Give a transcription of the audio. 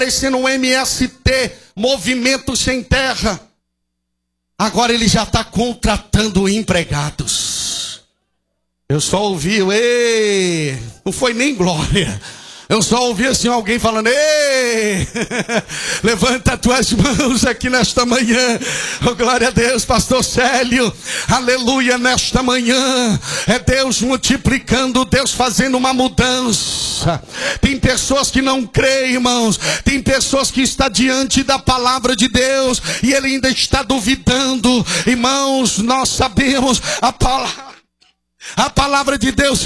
parecendo um MST, Movimento Sem Terra. Agora ele já está contratando empregados. Eu só ouvi, ei, não foi nem glória. Eu só ouvi assim alguém falando, ei, levanta as tuas mãos aqui nesta manhã. Oh, glória a Deus, pastor Célio, aleluia, nesta manhã. É Deus multiplicando, Deus fazendo uma mudança. Tem pessoas que não creem, irmãos. Tem pessoas que estão diante da palavra de Deus e ele ainda está duvidando. Irmãos, nós sabemos a palavra de Deus.